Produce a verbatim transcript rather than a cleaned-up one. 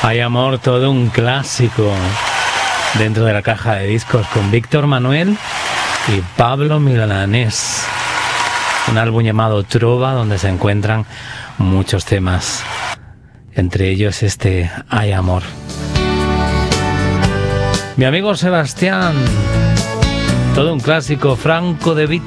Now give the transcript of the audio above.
Hay amor, todo un clásico dentro de la caja de discos con Víctor Manuel y Pablo Milanés. Un álbum llamado Trova donde se encuentran muchos temas, entre ellos este Hay amor. Mi amigo Sebastián, todo un clásico, Franco De Vita.